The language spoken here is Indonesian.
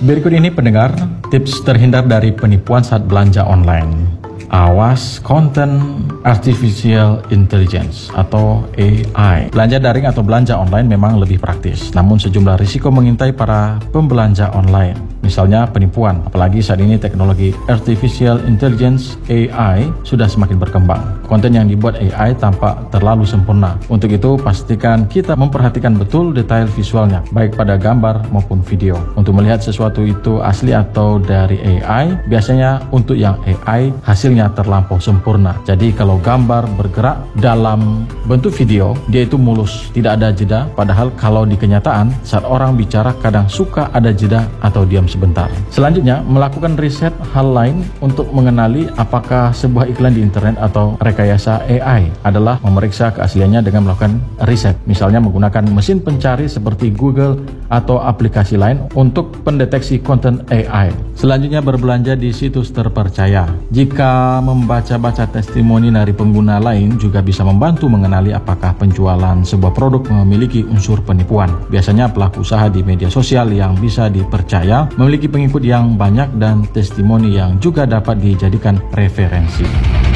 Berikut ini pendengar, tips terhindar dari penipuan saat belanja online. Awas konten artificial intelligence atau AI. Belanja daring atau belanja online memang lebih praktis, namun sejumlah risiko mengintai para pembelanja online. Misalnya penipuan, apalagi saat ini teknologi artificial intelligence AI sudah semakin berkembang. Konten yang dibuat AI tampak terlalu sempurna. Untuk itu, pastikan kita memperhatikan betul detail visualnya, baik pada gambar maupun video. Untuk melihat sesuatu itu asli atau dari AI, biasanya untuk yang AI hasilnya terlampau sempurna. Jadi kalau gambar bergerak dalam bentuk video, dia itu mulus, tidak ada jeda. Padahal kalau di kenyataan, saat orang bicara kadang suka ada jeda atau diam sebentar. Selanjutnya, melakukan riset hal lain untuk mengenali apakah sebuah iklan di internet atau rekayasa AI adalah memeriksa keasliannya dengan melakukan riset. Misalnya menggunakan mesin pencari seperti Google atau aplikasi lain untuk pendeteksi konten AI. Selanjutnya, berbelanja di situs terpercaya. Jika membaca-baca testimoni dari pengguna lain juga bisa membantu mengenali apakah penjualan sebuah produk memiliki unsur penipuan. Biasanya pelaku usaha di media sosial yang bisa dipercaya memiliki pengikut yang banyak dan testimoni yang juga dapat dijadikan referensi.